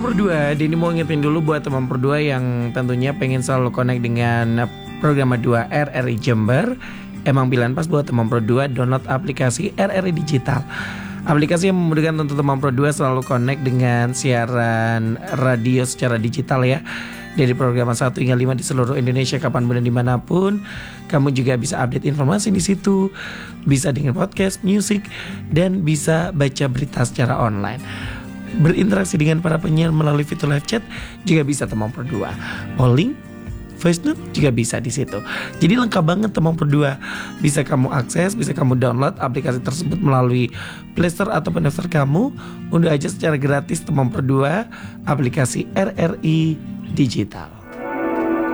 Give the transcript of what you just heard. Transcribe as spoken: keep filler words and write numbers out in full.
teman berdua, Denny mau ngingetin dulu buat teman berdua yang tentunya pengen selalu connect dengan program dua R R I Jember. Emang pilihan pas buat teman berdua, download aplikasi R R I Digital. Aplikasi yang memudahkan untuk teman berdua selalu connect dengan siaran radio secara digital ya. Dari program satu hingga lima di seluruh Indonesia kapanpun dan dimanapun. Kamu juga bisa update informasi di situ, bisa dengar podcast, musik, dan bisa baca berita secara online. Berinteraksi dengan para penyiar melalui fitur live chat juga bisa teman berdua. Polling, voice note juga bisa di situ. Jadi lengkap banget teman berdua. Bisa kamu akses, bisa kamu download aplikasi tersebut melalui Play Store atau App Store kamu. Unduh aja secara gratis teman berdua aplikasi R R I Digital.